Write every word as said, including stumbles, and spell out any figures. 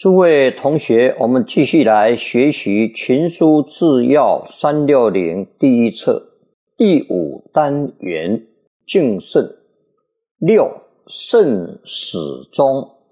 诸位同学，我们继续来学习《群书治要三六零》第一册第五单元敬慎六慎始终。